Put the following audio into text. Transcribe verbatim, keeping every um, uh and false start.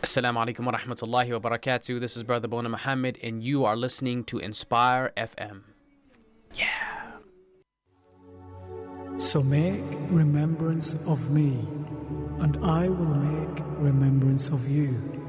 Assalamu alaikum wa rahmatullahi wa barakatuh. This is Brother Bona Muhammad, and you are listening to Inspire F M. Yeah. So make remembrance of me, and I will make remembrance of you.